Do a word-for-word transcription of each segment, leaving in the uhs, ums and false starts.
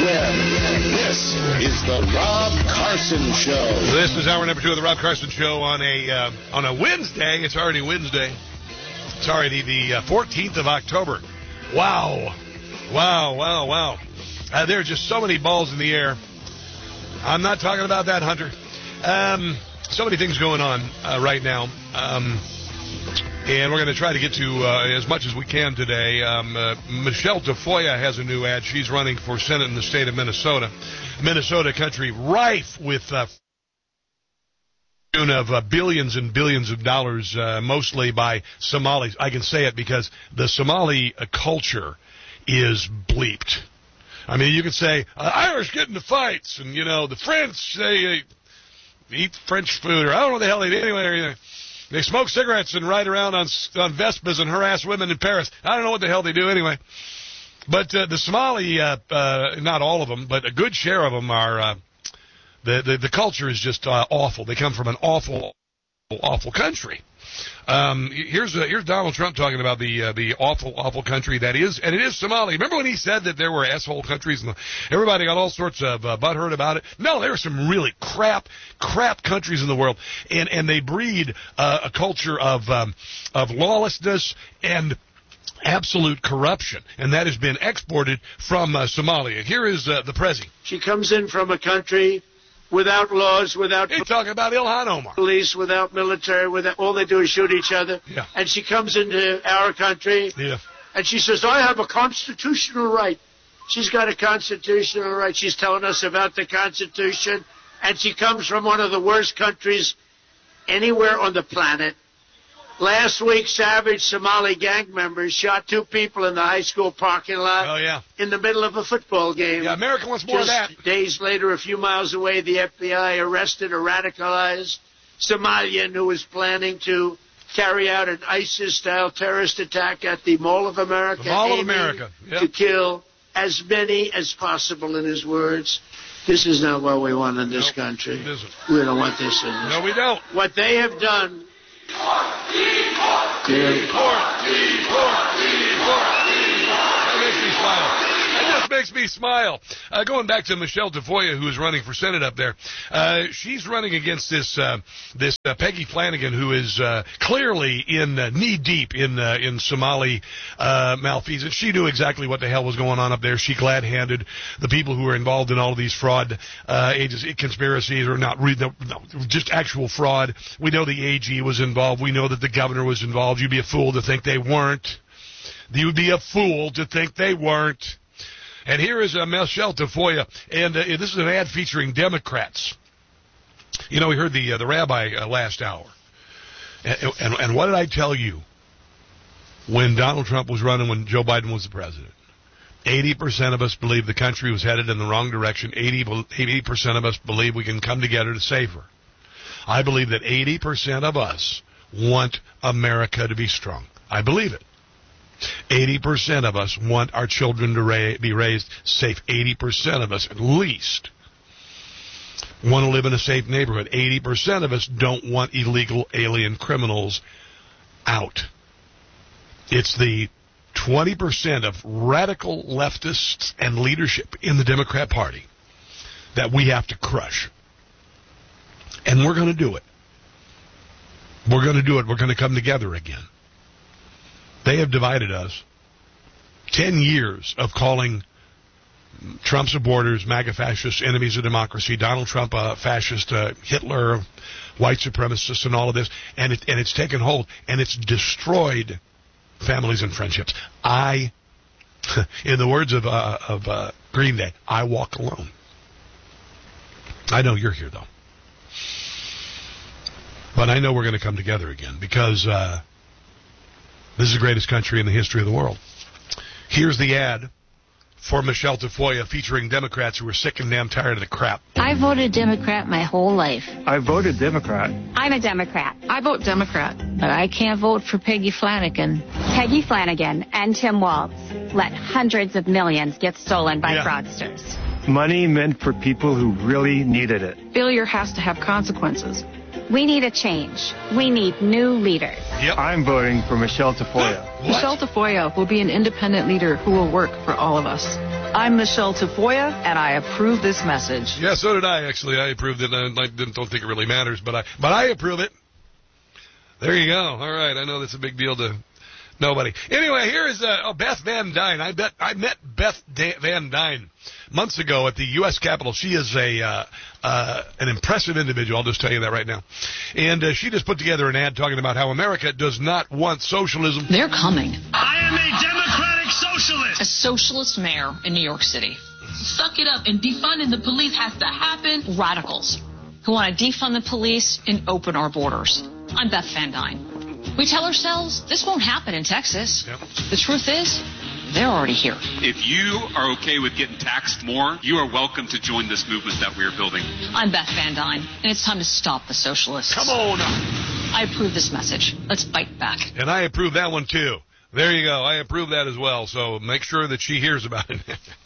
web. This is the Rob Carson Show. This is hour number two of the Rob Carson Show on a uh, on a Wednesday. It's already Wednesday. It's already the uh, fourteenth of October. Wow. Wow, wow, wow. Uh, there are just so many balls in the air. I'm not talking about that, Hunter. Um, so many things going on uh, right now. Um, and we're going to try to get to uh, as much as we can today. Um, uh, Michelle Tafoya has a new ad. She's running for Senate in the state of Minnesota. Minnesota country rife with uh, of uh, billions and billions of dollars, uh, mostly by Somalis. I can say it because the Somali uh, culture is bleeped. I mean, you could say, uh, Irish get into fights, and, you know, the French, they uh, eat French food, or I don't know what the hell they do anyway. They smoke cigarettes and ride around on, on Vespas and harass women in Paris. I don't know what the hell they do anyway. But uh, the Somali, uh, uh, not all of them, but a good share of them are, uh, the, the, the culture is just uh, awful. They come from an awful, awful country. Um, here's uh, here's Donald Trump talking about the uh, the awful, awful country that is, and it is Somalia. Remember when he said that there were asshole countries and everybody got all sorts of uh, butthurt about it? No, there are some really crap, crap countries in the world, and and they breed uh, a culture of um, of lawlessness and absolute corruption, and that has been exported from uh, Somalia. Here is uh, the Prezi. She comes in from a country without laws, without You're talking about Ilhan Omar. Police, without military, without all they do is shoot each other. Yeah. And she comes into our country, yeah. and she says, I have a constitutional right. She's got a constitutional right. She's telling us about the Constitution, and she comes from one of the worst countries anywhere on the planet. Last week, savage Somali gang members shot two people in the high school parking lot oh, yeah. in the middle of a football game. Yeah, America wants more Just of that. Days later, a few miles away, the F B I arrested a radicalized Somalian who was planning to carry out an ISIS-style terrorist attack at the Mall of America. The Mall of America. Yep. To kill as many as possible, in his words. This is not what we want in this nope, country. It isn't. We don't want this in this. No, we don't. What they have done... Deport, deport, deport, deport. That makes me smile. That just makes me smile. Uh, going back to Michelle Tafoya, who is running for Senate up there, uh, she's running against this uh, this uh, Peggy Flanagan, who is uh, clearly in uh, knee deep in uh, in Somali uh, malfeasance. She knew exactly what the hell was going on up there. She glad-handed the people who were involved in all of these fraud uh, agency conspiracies, or not, re- no, no, just actual fraud. We know the A G was involved. We know that the governor was involved. You'd be a fool to think they weren't. You'd be a fool to think they weren't. And here is uh, Michelle Tafoya, and uh, this is an ad featuring Democrats. You know, we heard the uh, the rabbi uh, last hour. And, and, and what did I tell you when Donald Trump was running, when Joe Biden was the president? eighty percent of us believe the country was headed in the wrong direction. eighty percent of us believe we can come together to save her. I believe that eighty percent of us want America to be strong. I believe it. eighty percent of us want our children to ra- be raised safe. eighty percent of us, at least, want to live in a safe neighborhood. eighty percent of us don't want illegal alien criminals out. It's the twenty percent of radical leftists and leadership in the Democrat Party that we have to crush. And we're going to do it. We're going to do it. We're going to come together again. They have divided us. Ten years of calling Trump supporters, MAGA fascists, enemies of democracy, Donald Trump a fascist, uh, Hitler, white supremacists, and all of this, and it and it's taken hold, and it's destroyed families and friendships. I, in the words of uh, of uh, Green Day, I walk alone. I know you're here though, but I know we're going to come together again because. Uh, This is the greatest country in the history of the world. Here's the ad for Michelle Tafoya featuring Democrats who are sick and damn tired of the crap. I voted Democrat my whole life. I voted Democrat. I'm a Democrat. I vote Democrat. But I can't vote for Peggy Flanagan. Peggy Flanagan and Tim Walz let hundreds of millions get stolen by Yeah. fraudsters. Money meant for people who really needed it. Failure has to have consequences. We need a change. We need new leaders. Yep. I'm voting for Michelle Tafoya. Michelle Tafoya will be an independent leader who will work for all of us. I'm Michelle Tafoya, and I approve this message. Yeah, so did I, actually. I approved it. I didn't, don't think it really matters, but I, but I approve it. There you go. All right. I know that's a big deal to nobody. Anyway, here is uh, oh, Beth Van Dyne. I bet I met Beth da- Van Dyne months ago at the U S Capitol. She is a uh, uh, an impressive individual. I'll just tell you that right now. And uh, she just put together an ad talking about how America does not want socialism. They're coming. I am a democratic socialist. A socialist mayor in New York City. Suck it up, and defunding the police has to happen. Radicals who want to defund the police and open our borders. I'm Beth Van Dyne. We tell ourselves this won't happen in Texas. Yep. The truth is, they're already here. If you are okay with getting taxed more, you are welcome to join this movement that we are building. I'm Beth Van Dyne, and it's time to stop the socialists. Come on. I approve this message. Let's fight back. And I approve that one, too. There you go. I approve that as well, so make sure that she hears about it.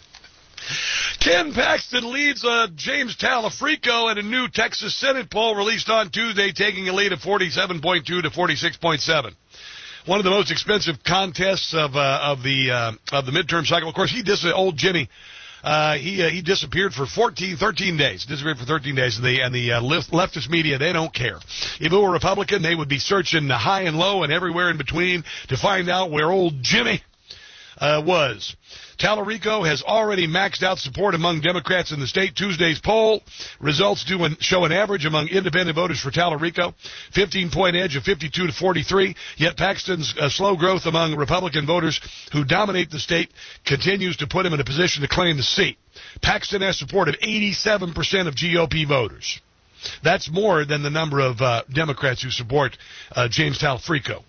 Ken Paxton leads uh, James Talafrico in a new Texas Senate poll released on Tuesday, taking a lead of forty-seven point two to forty-six point seven. One of the most expensive contests of uh, of the uh, of the midterm cycle. Of course, he dis- old Jimmy. Uh, he uh, he disappeared for fourteen, thirteen days. Disappeared for thirteen days. And the and the uh, leftist media, they don't care. If it were Republican, they would be searching high and low and everywhere in between to find out where old Jimmy uh, was. Talarico has already maxed out support among Democrats in the state. Tuesday's poll results do an, show an average among independent voters for Talarico, fifteen-point edge of fifty-two to forty-three. Yet Paxton's uh, slow growth among Republican voters who dominate the state continues to put him in a position to claim the seat. Paxton has support of eighty-seven percent of G O P voters. That's more than the number of uh, Democrats who support uh, James Talarico.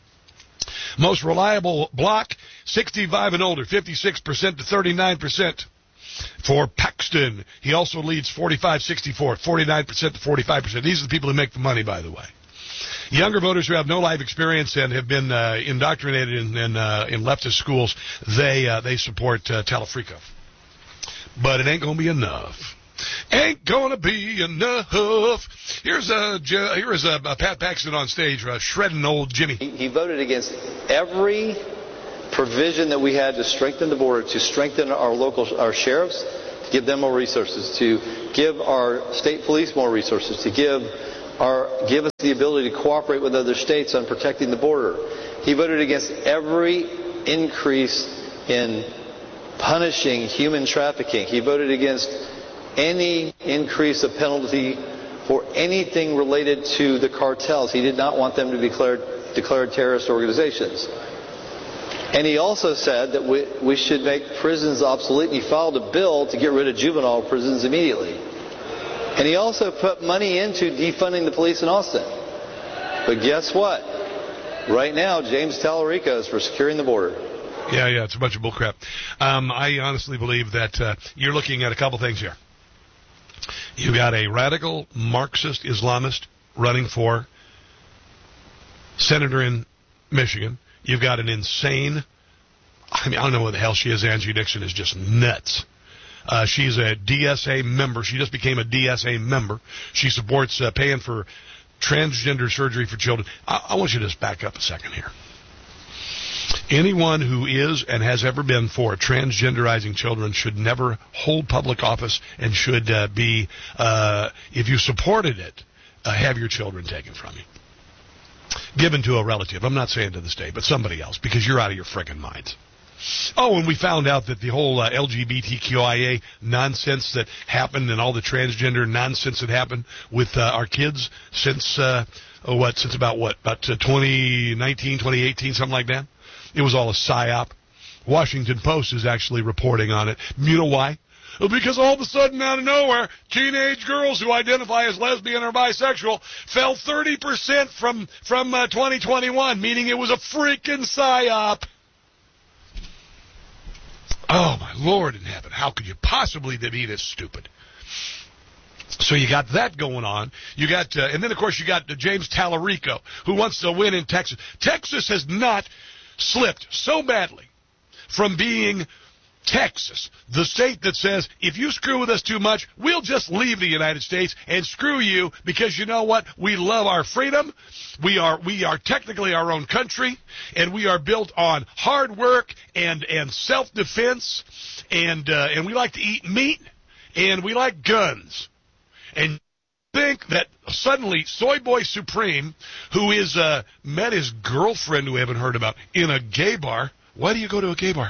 Most reliable block, sixty-five and older, fifty-six percent to thirty-nine percent for Paxton. He also leads forty-five sixty-four, forty-nine percent to forty-five percent. These are the people who make the money, by the way. Younger voters who have no life experience and have been uh, indoctrinated in in, uh, in leftist schools, they uh, they support uh, Talafrico. But it ain't going to be enough. Ain't gonna be enough. Here's a here is a, a Pat Paxton on stage, uh, shredding old Jimmy. He, he voted against every provision that we had to strengthen the border, to strengthen our local our sheriffs, to give them more resources, to give our state police more resources, to give our give us the ability to cooperate with other states on protecting the border. He voted against every increase in punishing human trafficking. He voted against any increase of penalty for anything related to the cartels. He did not want them to be declared, declared terrorist organizations. And he also said that we, we should make prisons obsolete. He filed a bill to get rid of juvenile prisons immediately. And he also put money into defunding the police in Austin. But guess what? Right now, James Talarico is for securing the border. Yeah, yeah, it's a bunch of bullcrap. Um, I honestly believe that uh, you're looking at a couple things here. You got a radical Marxist Islamist running for senator in Michigan. You've got an insane, I mean, I don't know what the hell she is. Angie Dixon is just nuts. Uh, she's a D S A member. She just became a D S A member. She supports uh, paying for transgender surgery for children. I, I want you to just back up a second here. Anyone who is and has ever been for transgenderizing children should never hold public office and should uh, be, uh, if you supported it, uh, have your children taken from you. Given to a relative. I'm not saying to the state, but somebody else, because you're out of your frickin' minds. Oh, and we found out that the whole uh, L G B T Q I A nonsense that happened and all the transgender nonsense that happened with uh, our kids since, uh, oh, what, since about what, about uh, twenty nineteen, twenty eighteen, something like that? It was all a psyop. Washington Post is actually reporting on it. You know why? Because all of a sudden, out of nowhere, teenage girls who identify as lesbian or bisexual fell thirty percent from from uh, twenty twenty-one, meaning it was a freaking psyop. Oh, my Lord in heaven. How could you possibly be this stupid? So you got that going on. You got, uh, and then, of course, you got uh, James Talarico, who wants to win in Texas. Texas has not slipped so badly from being Texas, the state that says, if you screw with us too much, we'll just leave the United States and screw you because you know what? We love our freedom. We are we are technically our own country, and we are built on hard work and, and self-defense, and uh, and we like to eat meat, and we like guns. And think that suddenly Soy Boy Supreme, who is uh, met his girlfriend, who we haven't heard about, in a gay bar. Why do you go to a gay bar?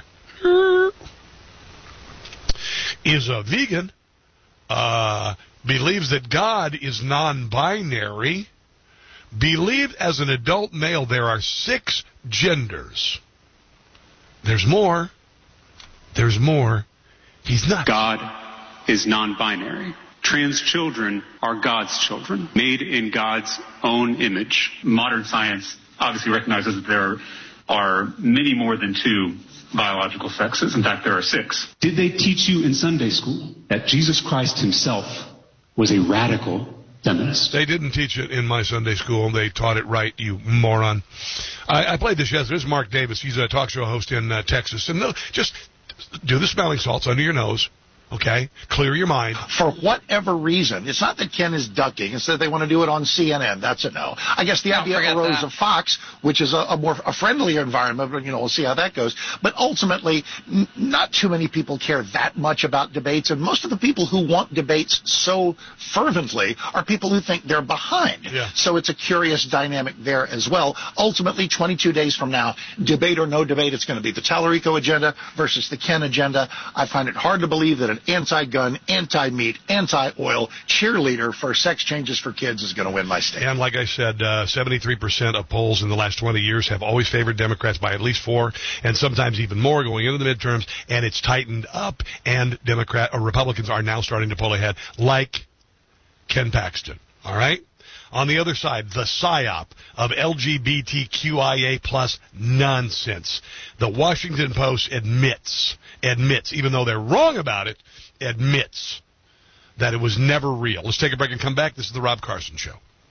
Is a vegan, uh, believes that God is non-binary, believed as an adult male there are six genders. There's more. There's more. He's not. God is non-binary. Trans children are God's children, made in God's own image. Modern science obviously recognizes that there are many more than two biological sexes. In fact, there are six. Did they teach you in Sunday school that Jesus Christ himself was a radical feminist? They didn't teach it in my Sunday school. They taught it right, you moron. I, I played this yesterday. This is Mark Davis. He's a talk show host in uh, Texas. And no, just do the smelling salts under your nose. Okay? Clear your mind. For whatever reason, it's not that Ken is ducking. It's that they want to do it on C N N. That's a no. I guess the idea arose of Fox, which is a, a more a friendlier environment, but, you know, we'll see how that goes. But ultimately, n- not too many people care that much about debates, and most of the people who want debates so fervently are people who think they're behind. Yeah. So it's a curious dynamic there as well. Ultimately, twenty-two days from now, debate or no debate, it's going to be the Tallarico agenda versus the Ken agenda. I find it hard to believe that an anti-gun, anti-meat, anti-oil cheerleader for sex changes for kids is going to win my state. And like I said, uh, seventy-three percent of polls in the last twenty years have always favored Democrats by at least four, and sometimes even more going into the midterms, and it's tightened up, and Democrat or Republicans are now starting to pull ahead, like Ken Paxton. All right? On the other side, the psyop of L G B T Q I A plus nonsense. The Washington Post admits, admits, even though they're wrong about it, admits that it was never real. Let's take a break and come back. This is the Rob Carson Show.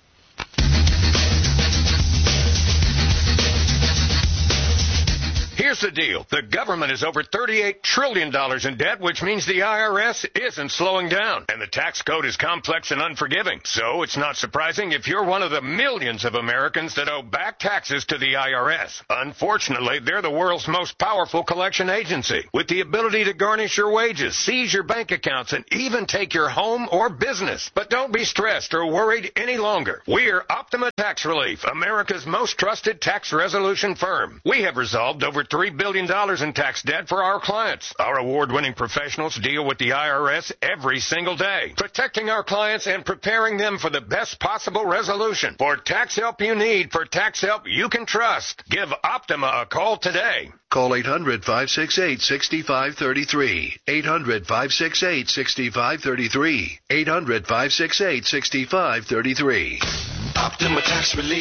Here's the deal. The government is over thirty-eight trillion dollars in debt, which means the I R S isn't slowing down. And the tax code is complex and unforgiving. So it's not surprising if you're one of the millions of Americans that owe back taxes to the I R S. Unfortunately, they're the world's most powerful collection agency, with the ability to garnish your wages, seize your bank accounts, and even take your home or business. But don't be stressed or worried any longer. We're Optima Tax Relief, America's most trusted tax resolution firm. We have resolved over three billion dollars in tax debt for our clients. Our award-winning professionals deal with the I R S every single day, protecting our clients and preparing them for the best possible resolution. For tax help you need, for tax help you can trust, give Optima a call today. Call eight hundred, five six eight, six five three three. eight hundred, five six eight, six five three three. eight hundred, five six eight, six five three three. Optima Tax Relief.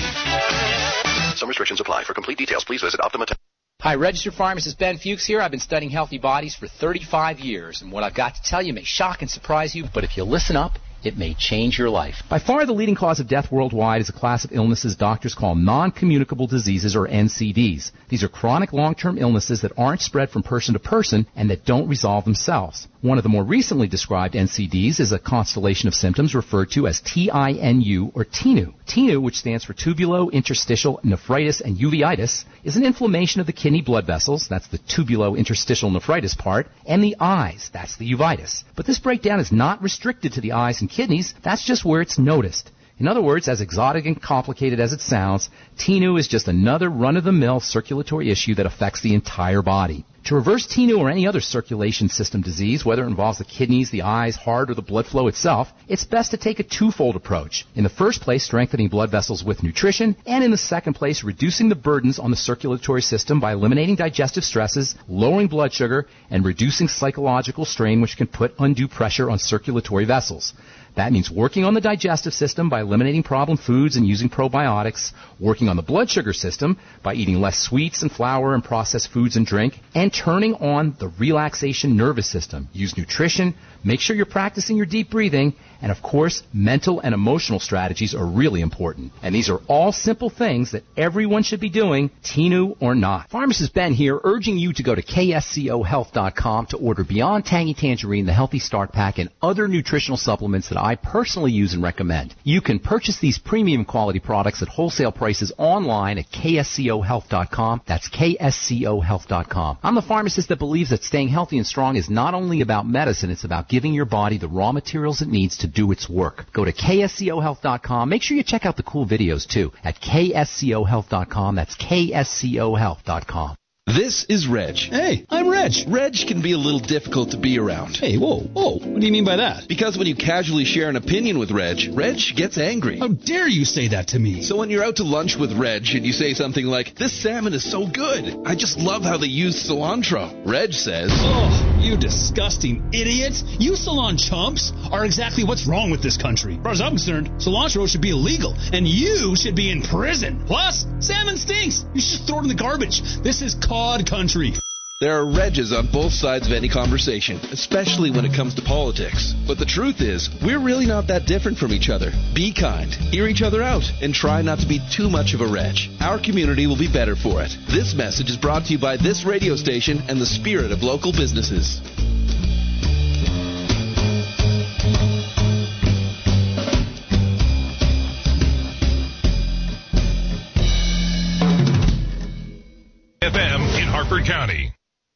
Some restrictions apply. For complete details, please visit Optima Tax. Hi, registered pharmacist Ben Fuchs here. I've been studying healthy bodies for thirty-five years, and what I've got to tell you may shock and surprise you, but if you listen up, it may change your life. By far the leading cause of death worldwide is a class of illnesses doctors call non-communicable diseases, or N C Ds. These are chronic long-term illnesses that aren't spread from person to person and that don't resolve themselves. One of the more recently described N C Ds is a constellation of symptoms referred to as T I N U or T N U. T N U, which stands for tubulo-interstitial nephritis and uveitis, is an inflammation of the kidney blood vessels, that's the tubulo-interstitial nephritis part, and the eyes, that's the uveitis. But this breakdown is not restricted to the eyes and kidneys, that's just where it's noticed. In other words, as exotic and complicated as it sounds, T N U is just another run-of-the-mill circulatory issue that affects the entire body. To reverse T N U or any other circulation system disease, whether it involves the kidneys, the eyes, heart, or the blood flow itself, it's best to take a twofold approach. In the first place, strengthening blood vessels with nutrition, and in the second place, reducing the burdens on the circulatory system by eliminating digestive stresses, lowering blood sugar, and reducing psychological strain, which can put undue pressure on circulatory vessels. That means working on the digestive system by eliminating problem foods and using probiotics, working on the blood sugar system by eating less sweets and flour and processed foods and drink, and turning on the relaxation nervous system. Use nutrition, make sure you're practicing your deep breathing, and of course, mental and emotional strategies are really important. And these are all simple things that everyone should be doing, Tinu or not. Pharmacist Ben here, urging you to go to K S C O health dot com to order Beyond Tangy Tangerine, the Healthy Start Pack, and other nutritional supplements that I personally use and recommend. You can purchase these premium quality products at wholesale prices online at K S C O health dot com. That's K S C O health dot com. I'm the pharmacist that believes that staying healthy and strong is not only about medicine, it's about giving your body the raw materials it needs to do its work. Go to K S C O health dot com. Make sure you check out the cool videos too at K S C O health dot com. That's K S C O health dot com. This is Reg. Hey, I'm Reg. Reg can be a little difficult to be around. Hey, whoa, whoa. What do you mean by that? Because when you casually share an opinion with Reg, Reg gets angry. How dare you say that to me? So when you're out to lunch with Reg and you say something like, this salmon is so good, I just love how they use cilantro. Reg says, oh, you disgusting idiot. You salon chumps are exactly what's wrong with this country. As far as I'm concerned, cilantro should be illegal, and you should be in prison. Plus, salmon stinks. You should throw it in the garbage. This is cod country. There are Regs on both sides of any conversation, especially when it comes to politics. But the truth is, we're really not that different from each other. Be kind, hear each other out, and try not to be too much of a Reg. Our community will be better for it. This message is brought to you by this radio station and the spirit of local businesses. F M in Harford County.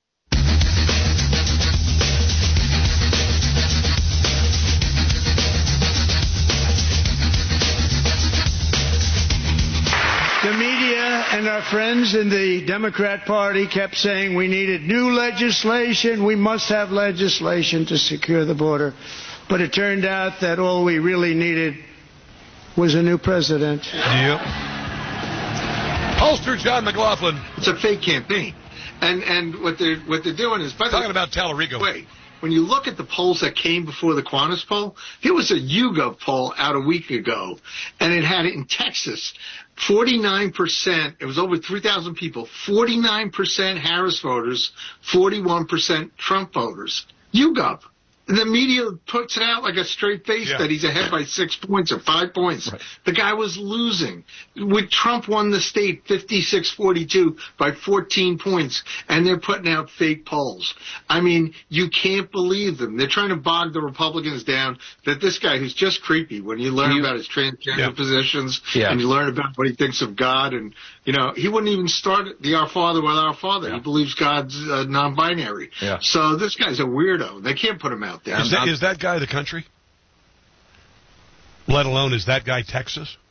The media and our friends in the Democrat Party kept saying we needed new legislation, we must have legislation to secure the border. But it turned out that all we really needed was a new president. Yep. Holster John McLaughlin. It's a fake campaign. And and what they're what they're doing is by talking the, about Tallarico. Wait. When you look at the polls that came before the Qantas poll, here was a YouGov poll out a week ago, and it had it in Texas. forty-nine percent, it was over three thousand people, forty-nine percent Harris voters, forty-one percent Trump voters. YouGov. The media puts it out like a straight face yeah. that he's ahead by six points or five points. Right. The guy was losing. With Trump won the state fifty-six forty-two by fourteen points, and they're putting out fake polls. I mean, you can't believe them. They're trying to bog the Republicans down that this guy who's just creepy when you learn you, about his transgender yeah. positions yeah. and you learn about what he thinks of God. And, you know, he wouldn't even start the Our Father with Our Father. Yeah. He believes God's uh, non-binary. Yeah. So this guy's a weirdo. They can't put him out. Is that, is that guy the country? Let alone, is that guy Texas?